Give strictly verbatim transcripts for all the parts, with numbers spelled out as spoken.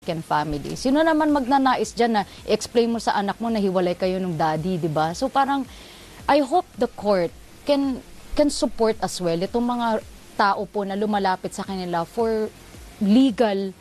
American family. Sino naman magnanais dyan na explain mo sa anak mo na hiwalay kayo ng daddy, di ba? So parang, I hope the court can can support as well itong mga tao po na lumalapit sa kanila for legal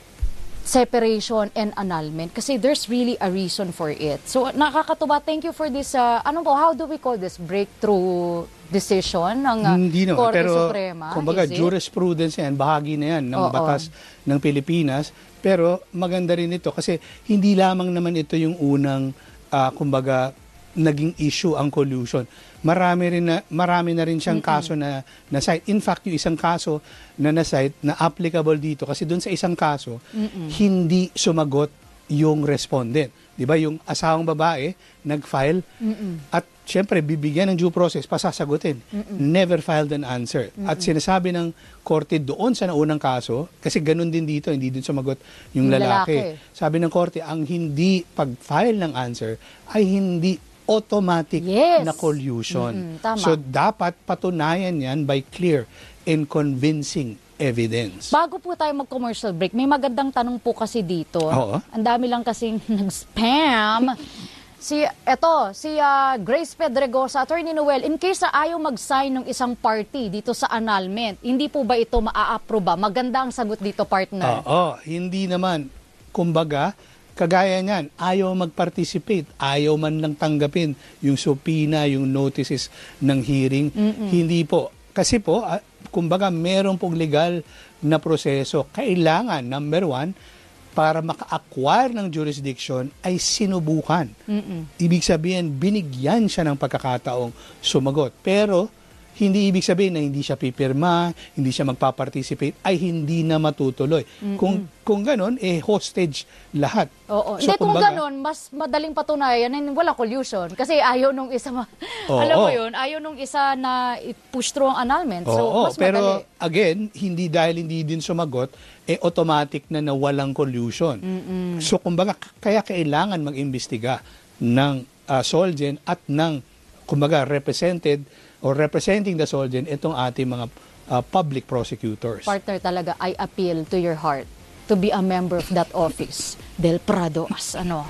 separation and annulment kasi there's really a reason for it. So nakakatuwa. Thank you for this, uh, ano po, how do we call this? Breakthrough decision ng uh, Hindi no, Korte pero, Suprema? Kumbaga, jurisprudence yan, bahagi na yan ng Oo. batas ng Pilipinas. Pero maganda rin ito kasi hindi lamang naman ito yung unang, uh, kumbaga, naging issue ang collusion. Marami rin na marami na rin siyang mm-hmm. kaso na na-cite. In fact, yung isang kaso na na-cite na applicable dito kasi doon sa isang kaso mm-hmm. hindi sumagot yung respondent. 'Di ba? Yung asawang babae nag-file mm-hmm. at syempre bibigyan ng due process, pasasagutin. Mm-hmm. Never filed an answer. Mm-hmm. At sinasabi ng korte doon sa naunang kaso, kasi ganun din dito, hindi din sumagot yung lalaki. lalaki. Sabi ng korte, ang hindi pag-file ng answer ay hindi automatic yes. na collusion. Mm-hmm, tama. So, dapat patunayan yan by clear and convincing evidence. Bago po tayo mag-commercial break, may magandang tanong po kasi dito. Oo. Ang dami lang kasing nag-spam. Si, eto, si uh, Grace Pedregosa, Attorney Noel, in case na ayaw mag-sign ng isang party dito sa annulment, hindi po ba ito maa-approve? Maganda ang sagot dito, partner. Oo, hindi naman. Kumbaga, kagaya niyan, ayaw mag-participate, ayaw man lang tanggapin yung subpoena, yung notices ng hearing. Mm-mm. Hindi po. Kasi po, uh, kumbaga, meron pong legal na proseso. Kailangan, number one, para maka-acquire ng jurisdiction ay sinubukan. Mm-mm. Ibig sabihin, binigyan siya ng pagkakataong sumagot. Pero, hindi ibig sabihin na hindi siya pipirma, hindi siya magpa-participate, ay hindi na matutuloy. Mm-hmm. Kung kung gano'n, eh hostage lahat. Oo. So, hindi, kung kumbaga, gano'n, mas madaling patunayan na walang collusion. Kasi ayaw nung isa, ma- oo, alam mo yun, ayaw nung isa na push through ang annulment. So, oo, mas pero madali. again, hindi dahil hindi din sumagot, eh automatic na nawalang collusion. Mm-hmm. So, kumbaga, kaya kailangan mag-imbestiga ng uh, Solgen at ng, kumbaga, represented or representing the Solgen, itong ating mga uh, public prosecutors. Partner, talaga, I appeal to your heart to be a member of that office. Del Prado as ano,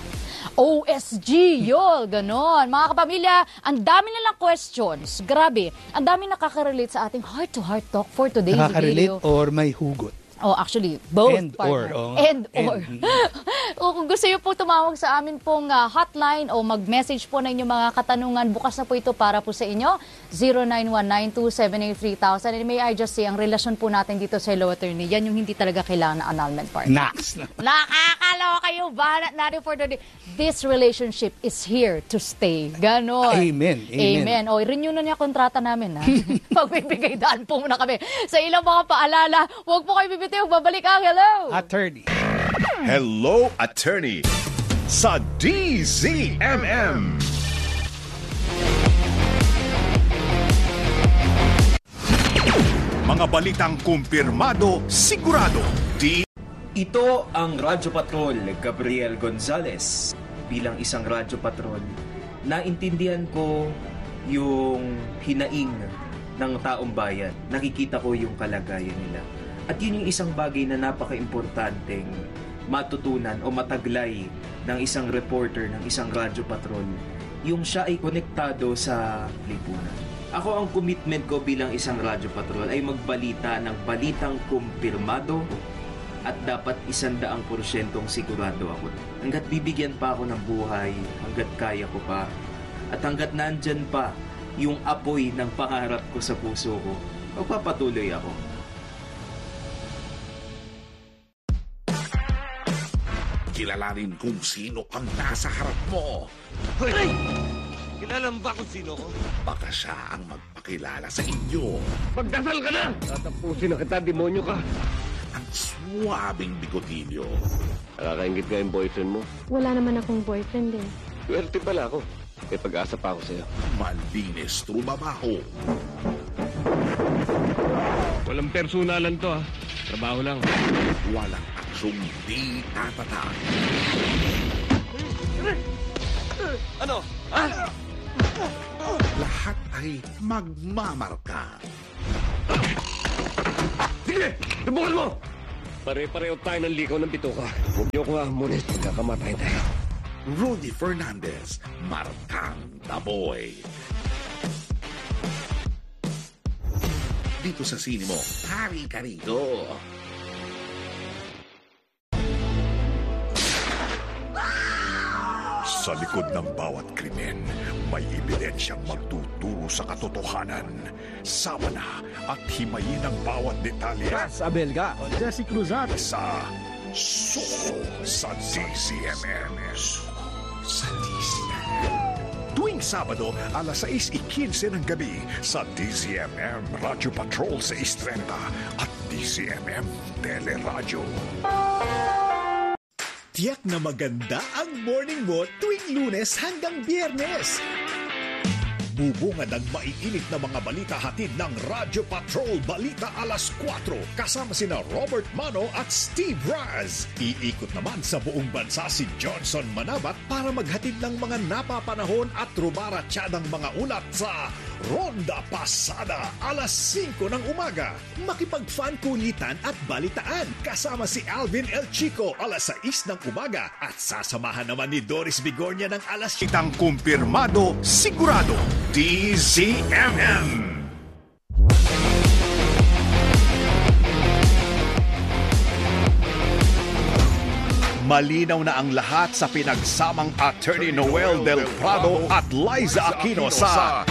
O S G, yol, ganon. Mga kapamilya, ang dami nilang questions. Grabe, ang dami nakaka-relate sa ating heart-to-heart talk for today's Nakaka-relate video. or may hugot? Oh, actually, both, And partner. or. Oh. And or. And, o kung gusto niyo po tumawag sa amin pong uh, hotline o mag-message po na inyong mga katanungan, bukas na po ito para po sa inyo. zero nine one nine two seven eight three thousand. And may I just say, ang relasyon po natin dito sa Hello Attorney, yan yung hindi talaga kailangan na annulment part. Nax. Nakakaloka kayo. Banat natin for today. This relationship is here to stay. Ganon. Amen. Amen. Amen. O, renew na niya kontrata namin. Ha? Pagbibigay daan po muna kami. Sa ilang mga paalala, huwag po kayo bibitiw. Babalik ang Hello Attorney. Hello Attorney sa D Z M M. Mga balitang kumpirmado, sigurado. D Ito ang Radyo Patrol, Gabriel Gonzalez. Bilang isang Radyo Patrol, naintindihan ko yung hinaing ng taong bayan. Nakikita ko yung kalagayan nila. At yun yung isang bagay na napaka-importanteng matutunan o mataglay ng isang reporter, ng isang Radyo Patrol. Yung siya ay konektado sa lipunan. Ako, ang commitment ko bilang isang Radyo Patrol ay magbalita ng balitang kumpirmado at dapat isandaang porsyentong sigurado ako. Hanggat bibigyan pa ako ng buhay, hanggat kaya ko pa, at hanggat nandyan pa yung apoy ng pangarap ko sa puso ko, magpapatuloy ako. Kilalanin kung sino ang nasa harap mo. Hoy! Kilala mo ba kung sino ko? Baka siya ang magpakilala sa inyo. Magdasal ka na! Tatapusin na kita, demonyo ka. Ang suwabing bigotilyo. Nakakaingit ka yung boyfriend mo. Wala naman akong boyfriend eh. Swerte pala ako. May pag-asa pa ako sa'yo. Malinis trumabaho. Walang personalan to ha. Trabaho lang. Walang aksyong di tatatag. Ano? Ha? Lahat ay magmamarka. Sige! Subukan mo! Pare-pareho tayo ng likaw ng bituka. Huwag niyo ko amunin. Magkakamatay tayo. Rudy Fernandez, Martang Taboy. Dito sa sine mo, hari ka rito. Sa likod ng bawat krimen, may ebidensyang magtuturo sa katotohanan. Sama na at himayin ang bawat detalye. Ras Abelga, Jesse Cruzat. Sa Suko sa D C M M. Sa D C M M. Tuwing Sabado, alas sais ikinse ng gabi sa D C M M Radio Patrol sa Istrenta at D C M M Teleradyo. Tiyak na maganda ang morning mo tuwing Lunes hanggang Biyernes. Bubungad ang maiinit na mga balita hatid ng Radyo Patrol Balita alas kwatro kasama sina Robert Mano at Steve Raz. Iikot naman sa buong bansa si Johnson Manabat para maghatid ng mga napapanahon at rumaratsyadang mga ulat sa Ronda Pasada alas singko ng umaga. Makipag-fan kulitan at balitaan kasama si Alvin El Chico alas sais ng umaga at sasamahan naman ni Doris Bigornia ng alas Itang kumpirmado, sigurado, D Z M M. Malinaw na ang lahat sa pinagsamang Attorney Noel Del Prado at Liza Aquino sa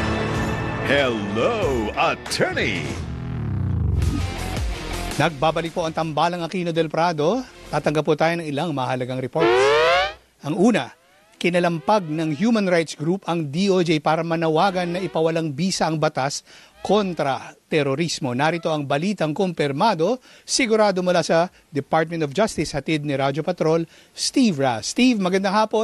Hello, Attorney! Nagbabalik po ang tambalang Aquino del Prado. Tatanggap po tayo ng ilang mahalagang reports. Ang una, kinalampag ng human rights group ang D O J para manawagan na ipawalang bisa ang batas kontra terorismo. Narito ang balitang kumpirmado, sigurado mula sa Department of Justice, hatid ni Radyo Patrol, Steve Raz. Steve, magandang hapon.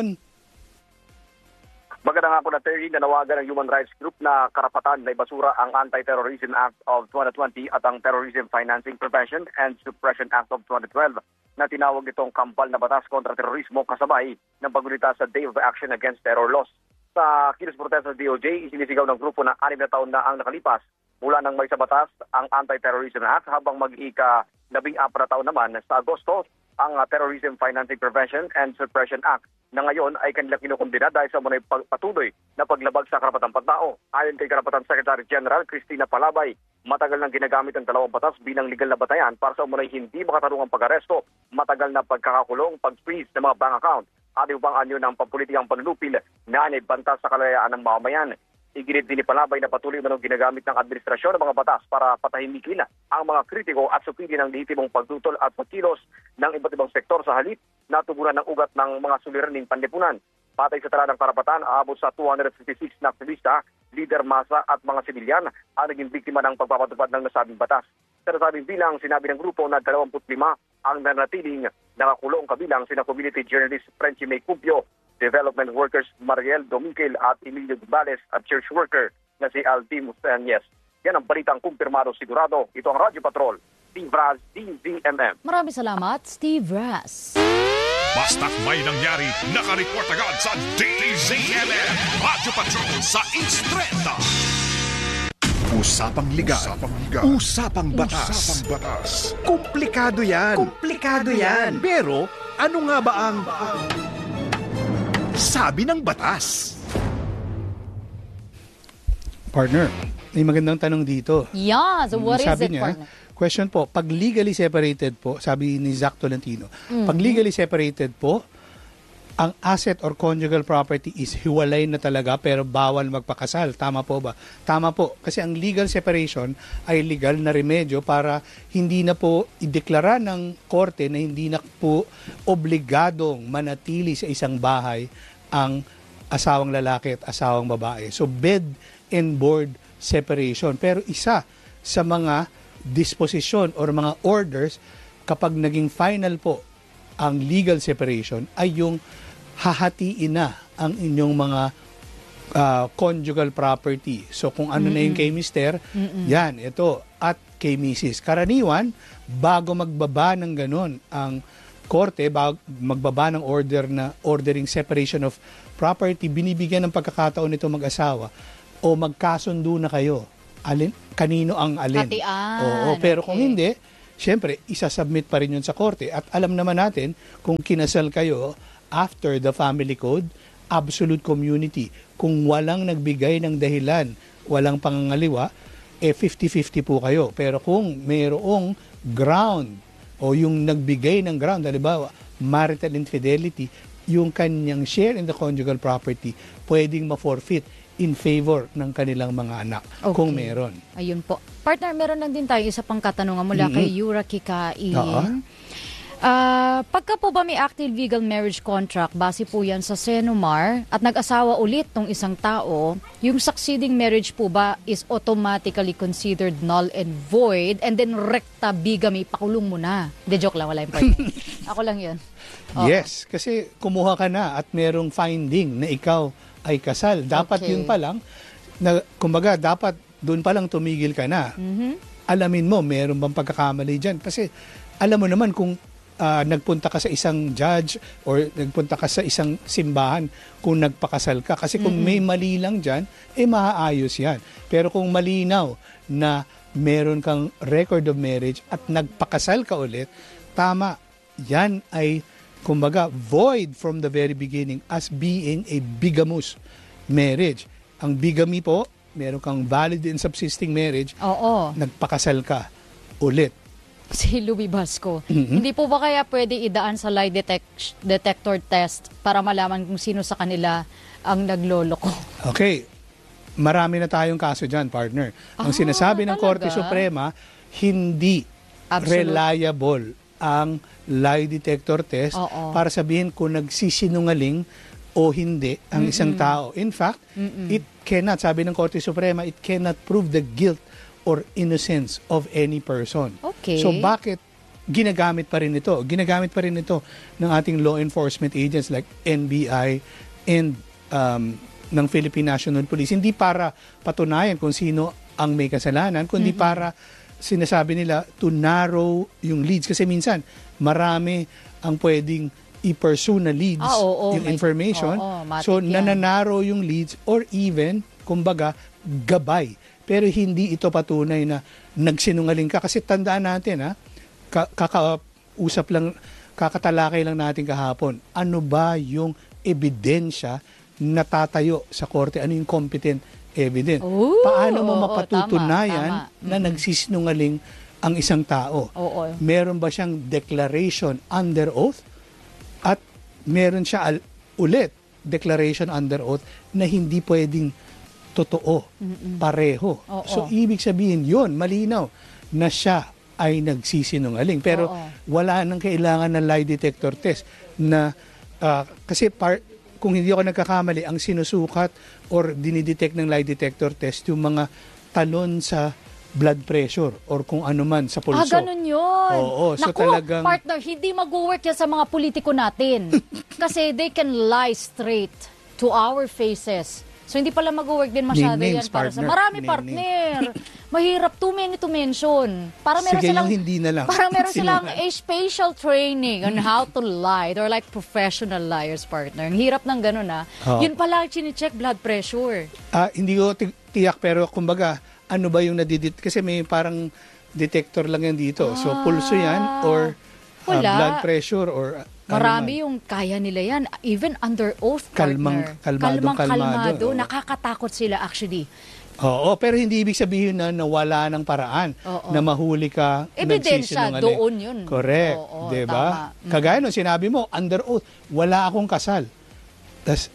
Magandang hapon, Attorney. Nanawagan ng human rights group na karapatan na ibasura ang Anti-Terrorism Act of twenty twenty at ang Terrorism Financing Prevention and Suppression Act of twenty twelve na tinawag itong kampal na batas kontra terorismo kasabay ng paggunita sa Day of Action Against Terror Laws. Sa kilos protesta ng D O J, isinisigaw ng grupo na anim na taon na ang nakalipas mula nang may sa batas ang Anti-Terrorism Act habang mag-ika labing apat na taon naman sa Agosto ang uh, Terrorism Financing Prevention and Suppression Act na ngayon ay kanila kinukundina dahil sa muna'y patuloy na paglabag sa karapatang pantao. Ayon kay Karapatan Secretary General Cristina Palabay, matagal nang ginagamit ang dalawang batas bilang legal na batayan para sa muna'y hindi makatarungang pag-aresto, matagal na pagkakakulong, pag-freeze ng mga bank account at ibang anyo ng pampulitikang panlulupil na banta sa kalayaan ng mamamayan. Iginit din ni Palabay na patuloy manong ginagamit ng administrasyon ng mga batas para patahimikin ang mga kritiko at supili ng lehitimong pagtutol at pagkilos ng iba't ibang sektor sa halip na tugunan ng ugat ng mga suliraning panlipunan. Patay sa tala ng karapatan, aabot sa two hundred fifty-six na aktivista, leader masa at mga sibilyan ang naging biktima ng pagpapatupad ng nasabing batas. Sa nasabing bilang, sinabi ng grupo na dalawampu't lima ang nanatiling nakakulong kabilang sina community journalist Frenchie May Cubio, development workers Mariel Dominguez at Emilio Gubales at church worker na si Alvin Mustanyes. Yan ang balitang kumpirmado sigurado. Ito ang Radyo Patrol, Steve Raz, D Z M M. Maraming salamat, Steve Raz. Basta't may nangyari, nakareport agad sa D Z M M Radio Patrol sa Istrenta. Usapang ligal, usapang, ligal. Usapang batas. Usapang batas. Komplikado yan. Komplikado yan. Pero ano nga ba ang sabi ng batas? Partner, may magandang tanong dito. Yeah, so what sabi is it, niya, partner? Question po, pag legally separated po, sabi ni Zach Tolentino, Mm-hmm. pag legally separated po, ang asset or conjugal property is hiwalay na talaga pero bawal magpakasal. Tama po ba? Tama po. Kasi ang legal separation ay legal na remedyo para hindi na po ideklara ng korte na hindi na po obligadong manatili sa isang bahay ang asawang lalaki at asawang babae. So bed and board separation. Pero isa sa mga disposition or mga orders kapag naging final po ang legal separation ay yung hahatiin na ang inyong mga uh, conjugal property. So kung ano Mm-mm. na yung kay mister, Mm-mm. yan, ito, at kay missus. Karaniwan, bago magbaba ng ganun ang korte, bago magbaba ng order na ordering separation of property, binibigyan ng pagkakataon nito mag-asawa o magkasundo na kayo. Alin, kanino ang alin. Hatian. Oo, pero okay. kung hindi, syempre, isasubmit pa rin yun sa korte. At alam naman natin, kung kinasal kayo after the family code, absolute community, kung walang nagbigay ng dahilan, walang pangangaliwa, eh fifty-fifty po kayo. Pero kung mayroong ground o yung nagbigay ng ground, halimbawa, marital infidelity, yung kanyang share in the conjugal property, pwedeng ma-forfeit in favor ng kanilang mga anak, Okay. kung meron. Ayun po. Partner, meron lang din tayo isa pang katanungan mula Mm-mm. kay Yura Kikain. Oo. Ah, pagka po ba may active legal marriage contract, base po yan sa Senomar, at nag-asawa ulit tong isang tao, yung succeeding marriage po ba is automatically considered null and void, and then recta bigamy, pakulong mo na. De joke lang, wala yung partner. Ako lang yun. Oo. Yes, kasi kumuha ka na at merong finding na ikaw ay kasal. Dapat Okay. yun pa lang, na, kumbaga, dapat doon pa lang tumigil ka na. Mhm. Alamin mo, meron bang pagkakamali dyan? Kasi alam mo naman kung ah, nagpunta ka sa isang judge or nagpunta ka sa isang simbahan kung nagpakasal ka. Kasi kung may mali lang dyan, eh maaayos yan. Pero kung malinaw na meron kang record of marriage at nagpakasal ka ulit, tama, yan ay kumbaga void from the very beginning as being a bigamous marriage. Ang bigamy po, meron kang valid and subsisting marriage, Oo. nagpakasal ka ulit. Si Louie Basco. Mhm. Hindi po ba kaya pwede idaan sa lie detect- detector test para malaman kung sino sa kanila ang nagloloko? Okay, marami na tayong kaso dyan, partner. Ang Ah, sinasabi ng Korte talaga? Suprema, hindi Absolute. reliable ang lie detector test Oo. para sabihin kung nagsisinungaling o hindi ang isang tao. In fact, it cannot, sabi ng Korte Suprema, it cannot prove the guilt or innocence of any person. Okay. So bakit ginagamit pa rin ito? Ginagamit pa rin ito ng ating law enforcement agents like N B I and um, ng Philippine National Police. Hindi para patunayan kung sino ang may kasalanan, kundi para sinasabi nila to narrow yung leads. Kasi minsan, marami ang pwedeng i-pursue na leads, Ah, oo, yung may- information. oo, matik So, yan. nananarrow yung leads or even, kumbaga, gabay. Pero hindi ito patunay na nagsinungaling ka. Kasi tandaan natin, ha, ka- kakausap lang, kakatalakay lang natin kahapon, ano ba yung ebidensya na tatayo sa korte? Ano yung competent evidence? Ooh, Paano mo oo, mapatutunayan tama, tama. na nagsisinungaling ang isang tao? Oo. Meron ba siyang declaration under oath? At meron siya al- ulit, declaration under oath, na hindi pwedeng totoo, pareho. Oo. So, ibig sabihin yun, malinaw na siya ay nagsisinungaling. Pero Oo. wala nang kailangan ng lie detector test na, ah, kasi par, kung hindi ako nagkakamali, ang sinusukat or dinidetect ng lie detector test yung mga talon sa blood pressure or kung ano man sa pulso. Ah, ganun yun. Oo, so Naku, talagang- partner, hindi mag-work yan sa mga politiko natin. Kasi they can lie straight to our faces. So hindi pala mag-work din masyado Name yan names, para sa partner. marami Name partner. Mahirap too many to mention. Para meron Sige, silang yung hindi na lang. Parang meron silang Sinungaling. a spatial training on how to lie. They're like professional liars, partner. Ang hirap ng ganun ah. Oo. Yun pala chine-check blood pressure. Ah, hindi ko ti- tiyak pero kumbaga ano ba yung nadidit kasi may parang detector lang yan dito. So pulso yan or ah, Wala. blood pressure or ah, Marami ano man. yung kaya nila yan. Even under oath, Kalmang- partner. kalmadong kalmado, kalmado. oo. Nakakatakot sila actually. Oo, pero hindi ibig sabihin na nawala ng paraan Oo. na mahuli ka Ebidensya, nagsisinungaling. doon yun. Correct, Oo, 'di tama. ba? Mm. Kagaya nung sinabi mo, under oath, wala akong kasal. Tas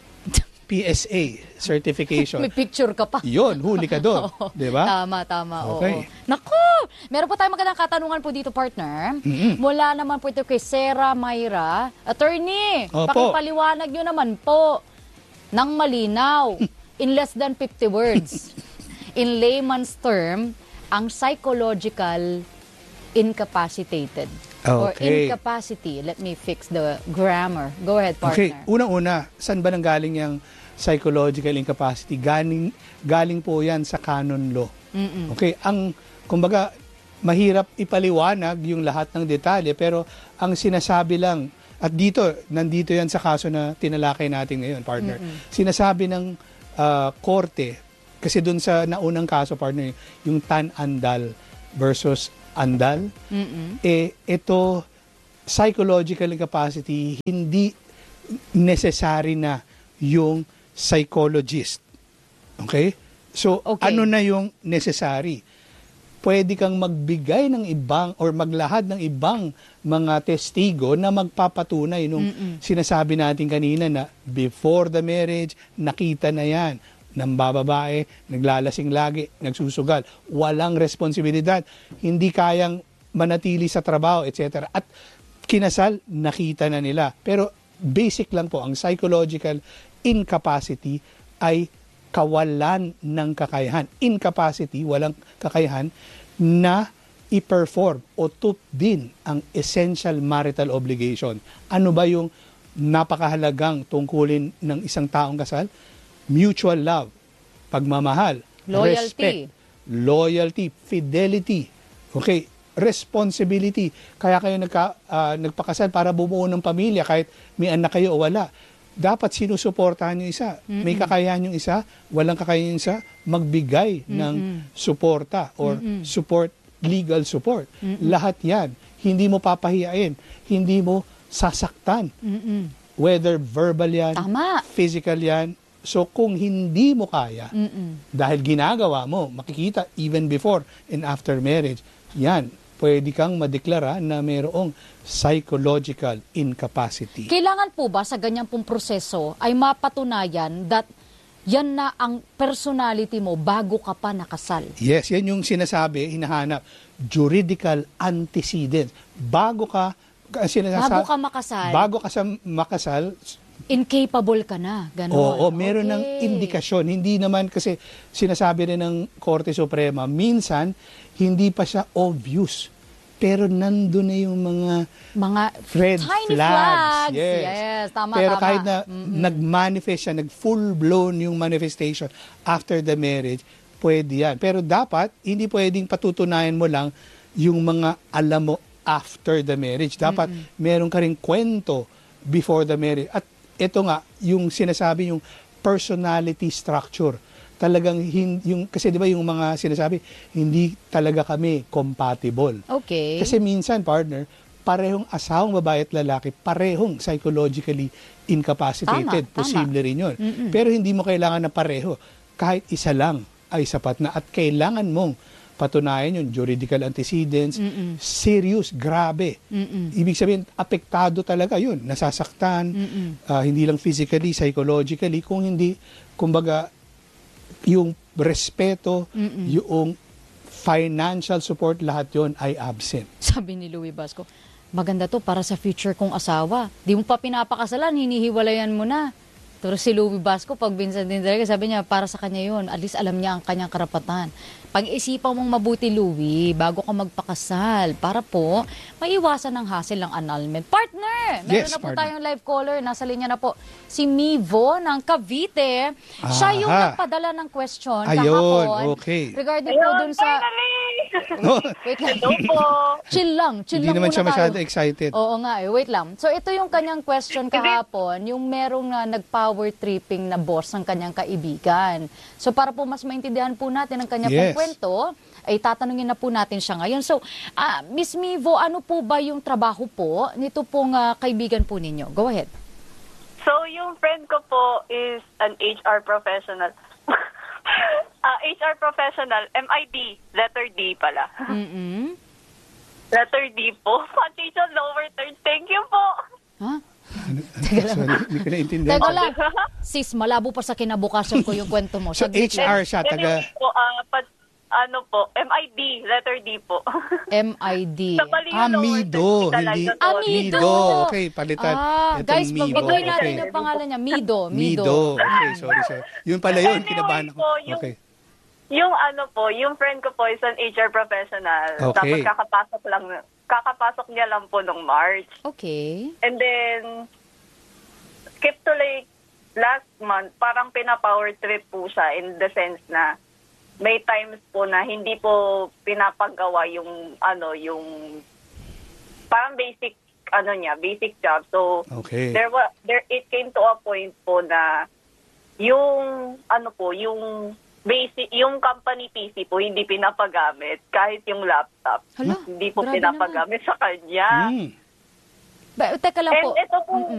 P S A certification. May picture ka pa. Yun, huli ka doon, Oo. 'di ba? Tama, tama. Okay. Oo. Naku! Meron po tayong magandang katanungan po dito, partner. Mm-hmm. Mula naman po ito kay Sarah Mayra. Attorney, Opo. pakipaliwanag nyo naman po ng malinaw in less than fifty words. In layman's term, ang psychological incapacitated. Or Okay. incapacity. Let me fix the grammar. Go ahead, Okay, partner. unang-una, saan ba nanggaling yung psychological incapacity? Galing, galing po yan sa canon law. Okay, ang, kumbaga, mahirap ipaliwanag yung lahat ng detalye, pero ang sinasabi lang, at dito, nandito yan sa kaso na tinalakay natin ngayon, partner. Sinasabi ng ah, korte, kasi dun sa naunang kaso, partner, yung Tan Andal versus andal. Mm-mm. Eh, ito, psychological incapacity, hindi necessary na yung psychologist. Okay? So, Okay. ano na yung necessary? Pwede kang magbigay ng ibang or maglahad ng ibang mga testigo na magpapatunay nung Mm-mm. sinasabi natin kanina na before the marriage, nakita na yan ng bababae, naglalasing lagi, nagsusugal, walang responsibilidad, hindi kayang manatili sa trabaho, et cetera. At kinasal, nakita na nila. Pero basic lang po, ang psychological incapacity ay kawalan ng kakayahan. Incapacity, walang kakayahan na i-perform o tupdin ang essential marital obligation. Ano ba yung napakahalagang tungkulin ng isang taong kasal? Mutual love, pagmamahal, Loyalty. respect, loyalty, fidelity, okay, responsibility. Kaya kayo nagka, ah, nagpakasal para bumuo ng pamilya kahit may anak kayo o wala. Dapat sinusuportahan yung isa. May kakayahan yung isa, walang kakayahan yung isa, magbigay ng suporta or support, legal support. Lahat yan. Hindi mo papahiyain. Hindi mo sasaktan. Mm-mm. Whether verbal yan, Tama. physical yan. So kung hindi mo kaya, Mm-mm. dahil ginagawa mo, makikita even before and after marriage, yan, pwede kang madeklara na mayroong psychological incapacity. Kailangan po ba sa ganyang pong proseso ay mapatunayan that yan na ang personality mo bago ka pa nakasal? Yes, yan yung sinasabi, hinahanap, juridical antecedents. Bago ka, sinasasa- Bago ka makasal, bago ka sa makasal, incapable ka na. Ganon. oo, meron Okay. ng indikasyon. Hindi naman kasi sinasabi rin ng Korte Suprema, minsan hindi pa siya obvious. Pero nandun na yung mga Mga red tiny flags. flags. Yes. Yes, tama, Pero tama. kahit na Mm-mm. nag-manifest siya, nag-full-blown yung manifestation after the marriage, pwede yan. Pero dapat, hindi pwedeng patutunayan mo lang yung mga alam mo after the marriage. Dapat meron ka rin kwento before the marriage. At ito nga, yung sinasabi yung personality structure. Talagang, hin, yung, kasi di ba yung mga sinasabi, hindi talaga kami compatible. Okay. Kasi minsan, partner, parehong asawang babae at lalaki, parehong psychologically incapacitated. Tama, tama. Posible rin yun. Mm-mm. Pero hindi mo kailangan na pareho. Kahit isa lang ay sapat na. At kailangan mong patunayan yung juridical antecedents, Mm-mm. serious, grabe. Mm-mm. Ibig sabihin, apektado talaga yun. Nasasaktan, Mm-mm. ah, hindi lang physically, psychologically, kung hindi, kumbaga, yung respeto, Mm-mm. yung financial support, lahat yon ay absent. Sabi ni Louie Basco, maganda to para sa future kong asawa. Di mo pa pinapakasalan, hinihiwalayan mo na. Pero si Louie Basco, pag binsan din talaga, sabi niya, para sa kanya yun. At least alam niya ang kanyang karapatan. Pag-isipan mong mabuti, Louie, bago ka magpakasal, para po maiwasan ng hassle ng annulment. Partner! Meron Yes, na po partner. tayong live caller. Nasa linya na po si Mivo ng Cavite. Siya yung Aha. nagpadala ng question Ayun, kahapon. okay. Regarding po dun sa... No, Wait lang. Chill lang. Chill hindi lang naman muna siya masyado tayo. excited. Oo nga eh, wait lang. So ito yung kanyang question kahapon, yung merong na nag-power tripping na boss ng kanyang kaibigan. So para po mas maintindihan po natin ang kanyang Yes. pong kwento, ay tatanungin na po natin siya ngayon. So, ah, Miss Mivo, ano po ba yung trabaho po nito pong ah, kaibigan po ninyo? Go ahead. So, yung friend ko po is an H R professional. Ah, H R professional, M I D, letter D pala. Mm-mm. Letter D po. Foundation lower third. Thank you po. Ha? Sorry, hindi ko naintindihan. Teka lang. Sis, malabo pa sa kinabukasan ko yung kwento mo. So, Saglit H lang. R siya, taga... Anyway po, ah, pat, ano po, M I D, letter D po. M I D. Sa bali yung lower Amido, third, hindi... talaga to. Amido. Mido. Okay, palitan. Ah, Itong guys, Mibo. pagbigay natin Okay. yung pangalan niya. Mido. Mido. Mido. Okay, sorry, sorry. Yun pala yun, Anyway kinabahan ako. po, yung- Okay. Yung ano po, yung friend ko po is an H R professional. Okay. Tapos kakapasok lang, kakapasok niya lang po nung March. Okay. And then, skip to like last month, parang pina-power trip po siya in the sense na may times po na hindi po pinapagawa yung ano, yung parang basic ano niya, basic job. So, Okay. there was there it came to a point po na yung ano po, yung basic, yung company P C po hindi pinapagamit. Kahit yung laptop, Hala, hindi po grabe pinapagamit sa kanya. Hmm. Ba, teka lang And po. ito po, Mm-mm.